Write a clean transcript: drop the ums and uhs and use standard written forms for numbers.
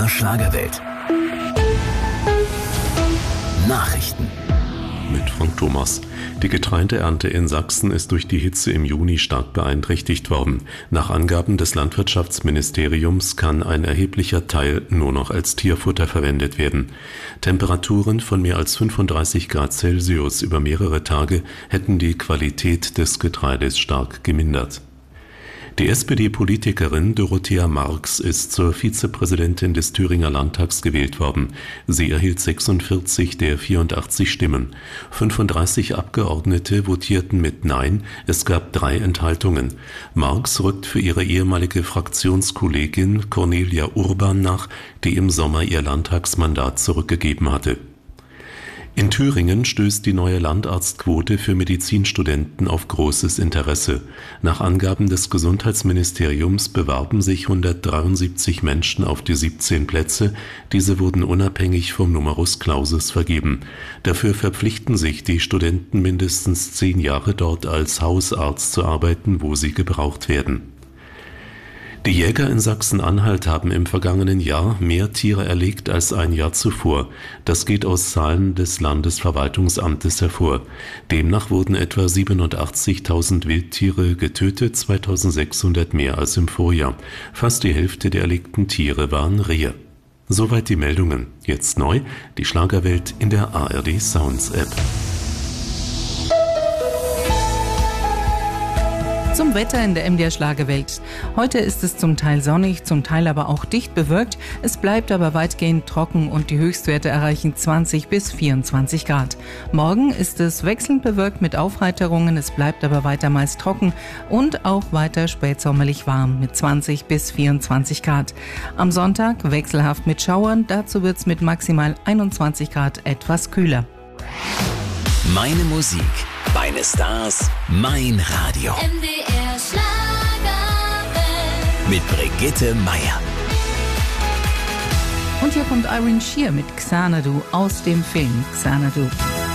Schlagerwelt. Nachrichten mit Frank Thomas. Die Getreideernte in Sachsen ist durch die Hitze im Juni stark beeinträchtigt worden. Nach Angaben des Landwirtschaftsministeriums kann ein erheblicher Teil nur noch als Tierfutter verwendet werden. Temperaturen von mehr als 35 Grad Celsius über mehrere Tage hätten die Qualität des Getreides stark gemindert. Die SPD-Politikerin Dorothea Marx ist zur Vizepräsidentin des Thüringer Landtags gewählt worden. Sie erhielt 46 der 84 Stimmen. 35 Abgeordnete votierten mit Nein, es gab 3 Enthaltungen. Marx rückt für ihre ehemalige Fraktionskollegin Cornelia Urban nach, die im Sommer ihr Landtagsmandat zurückgegeben hatte. In Thüringen stößt die neue Landarztquote für Medizinstudenten auf großes Interesse. Nach Angaben des Gesundheitsministeriums bewarben sich 173 Menschen auf die 17 Plätze. Diese wurden unabhängig vom Numerus Clausus vergeben. Dafür verpflichten sich die Studenten mindestens 10 Jahre dort als Hausarzt zu arbeiten, wo sie gebraucht werden. Die Jäger in Sachsen-Anhalt haben im vergangenen Jahr mehr Tiere erlegt als ein Jahr zuvor. Das geht aus Zahlen des Landesverwaltungsamtes hervor. Demnach wurden etwa 87.000 Wildtiere getötet, 2.600 mehr als im Vorjahr. Fast die Hälfte der erlegten Tiere waren Rehe. Soweit die Meldungen. Jetzt neu, die Schlagerwelt in der ARD Sounds App. Zum Wetter in der MDR Schlagerwelt. Heute ist es zum Teil sonnig, zum Teil aber auch dicht bewölkt. Es bleibt aber weitgehend trocken und die Höchstwerte erreichen 20 bis 24 Grad. Morgen ist es wechselnd bewölkt mit Aufheiterungen, es bleibt aber weiter meist trocken und auch weiter spätsommerlich warm mit 20 bis 24 Grad. Am Sonntag wechselhaft mit Schauern, dazu wird es mit maximal 21 Grad etwas kühler. Meine Musik, meine Stars, mein Radio. MDR Schlagerwelt. Mit Brigitte Meier. Und hier kommt Irene Shear mit Xanadu aus dem Film Xanadu.